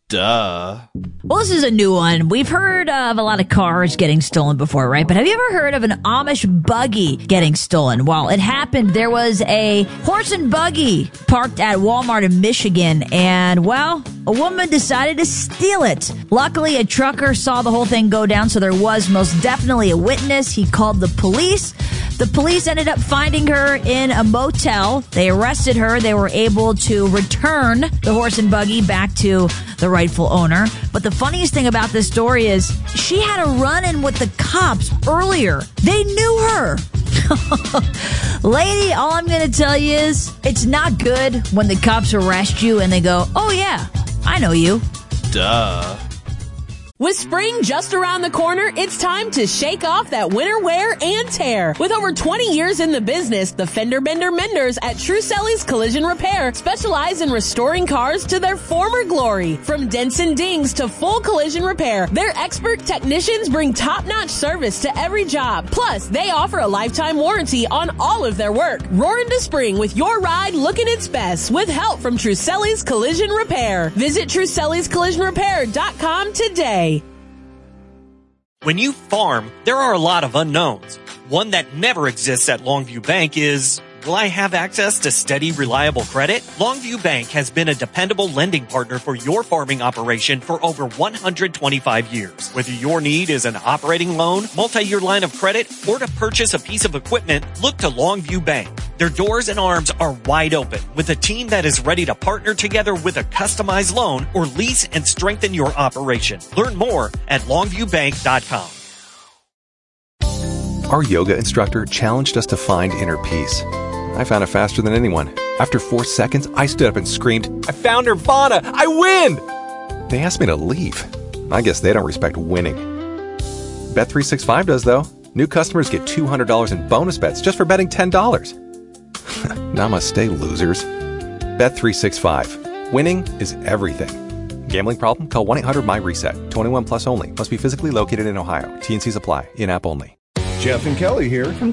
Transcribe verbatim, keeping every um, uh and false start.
Duh. Well, this is a new one. We've heard of a lot of cars getting stolen before, right? But have you ever heard of an Amish buggy getting stolen? Well, it happened. There was a horse and buggy parked at Walmart in Michigan, and, well, a woman decided to steal it. Luckily, a trucker saw the whole thing go down, so there was most definitely a witness. He called the police. The police ended up finding her in a motel. They arrested her. They were able to return the horse and buggy back to the rightful owner. But the funniest thing about this story is she had a run-in with the cops earlier. They knew her. Lady, all I'm going to tell you is it's not good when the cops arrest you and they go, oh yeah, I know you. Duh. With spring just around the corner, it's time to shake off that winter wear and tear. With over twenty years in the business, the Fender Bender Menders at Truselli's Collision Repair specialize in restoring cars to their former glory. From dents and dings to full collision repair, their expert technicians bring top-notch service to every job. Plus, they offer a lifetime warranty on all of their work. Roar into spring with your ride looking its best with help from Truselli's Collision Repair. Visit Truselli's Collision Repair dot com today. When you farm, there are a lot of unknowns. One that never exists at Longview Bank is, will I have access to steady, reliable credit? Longview Bank has been a dependable lending partner for your farming operation for over one hundred twenty-five years. Whether your need is an operating loan, multi-year line of credit, or to purchase a piece of equipment, look to Longview Bank. Their doors and arms are wide open with a team that is ready to partner together with a customized loan or lease and strengthen your operation. Learn more at longview bank dot com. Our yoga instructor challenged us to find inner peace. I found it faster than anyone. After four seconds, I stood up and screamed, I found Nirvana! I win! They asked me to leave. I guess they don't respect winning. Bet three sixty-five does, though. New customers get two hundred dollars in bonus bets just for betting ten dollars. Namaste, losers. Bet three sixty-five. Winning is everything. Gambling problem? Call one eight hundred my reset. twenty-one plus only. Must be physically located in Ohio. T and Cs apply. In-app only. Jeff and Kelly here from